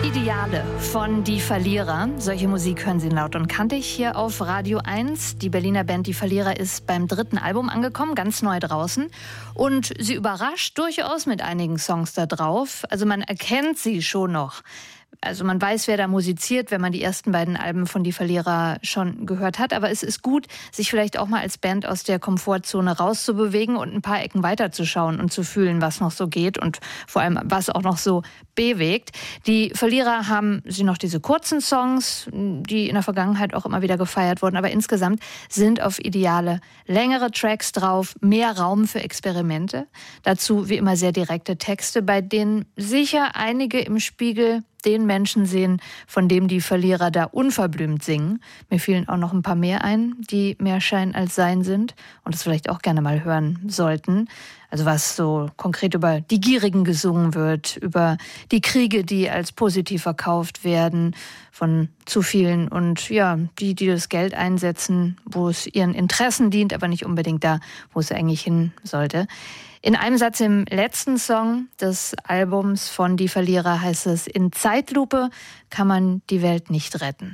Ideale von Die Verlierer. Solche Musik hören Sie laut und kantig hier auf Radio 1. Die Berliner Band Die Verlierer ist beim 3. Album angekommen, ganz neu draußen. Und sie überrascht durchaus mit einigen Songs da drauf. Also man erkennt sie schon noch. Also man weiß, wer da musiziert, wenn man die ersten beiden Alben von Die Verlierer schon gehört hat. Aber es ist gut, sich vielleicht auch mal als Band aus der Komfortzone rauszubewegen und ein paar Ecken weiterzuschauen und zu fühlen, was noch so geht und vor allem, was auch noch so bewegt. Die Verlierer haben sie noch diese kurzen Songs, die in der Vergangenheit auch immer wieder gefeiert wurden. Aber insgesamt sind auf Ideale längere Tracks drauf, mehr Raum für Experimente. Dazu wie immer sehr direkte Texte, bei denen sicher einige im Spiegel den Menschen sehen, von dem die Verlierer da unverblümt singen. Mir fielen auch noch ein paar mehr ein, die mehr Schein als Sein sind und das vielleicht auch gerne mal hören sollten. Also was so konkret über die Gierigen gesungen wird, über die Kriege, die als positiv verkauft werden von zu vielen und ja, die das Geld einsetzen, wo es ihren Interessen dient, aber nicht unbedingt da, wo es eigentlich hin sollte. In einem Satz im letzten Song des Albums von Die Verlierer heißt es: In Zeitlupe kann man die Welt nicht retten.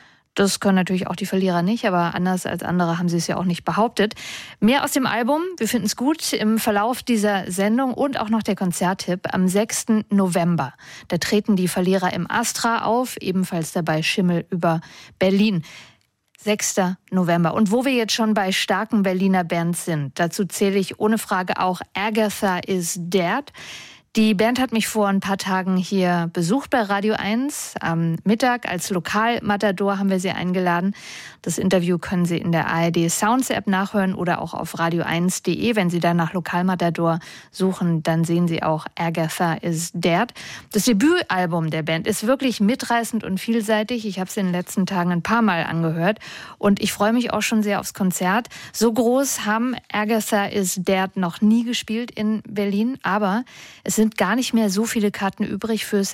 Das können natürlich auch die Verlierer nicht, aber anders als andere haben sie es ja auch nicht behauptet. Mehr aus dem Album, wir finden es gut, im Verlauf dieser Sendung und auch noch der Konzerttipp am 6. November. Da treten die Verlierer im Astra auf, ebenfalls dabei Schimmel über Berlin. 6. November. Und wo wir jetzt schon bei starken Berliner Bands sind, dazu zähle ich ohne Frage auch Agatha is Dead. Die Band hat mich vor ein paar Tagen hier besucht bei Radio 1. Am Mittag als Lokalmatador haben wir sie eingeladen. Das Interview können Sie in der ARD Sounds App nachhören oder auch auf radio1.de. Wenn Sie da nach Lokalmatador suchen, dann sehen Sie auch Agatha is Dead. Das Debütalbum der Band ist wirklich mitreißend und vielseitig. Ich habe es in den letzten Tagen ein paar Mal angehört und ich freue mich auch schon sehr aufs Konzert. So groß haben Agatha is Dead noch nie gespielt in Berlin, aber es sind gar nicht mehr so viele Karten übrig fürs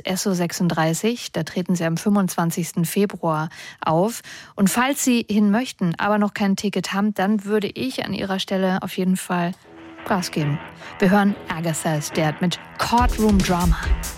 SO36. Da treten sie am 25. Februar auf. Und falls Sie hin möchten, aber noch kein Ticket haben, dann würde ich an Ihrer Stelle auf jeden Fall Gas geben. Wir hören Agatha is Dead mit Courtroom Drama.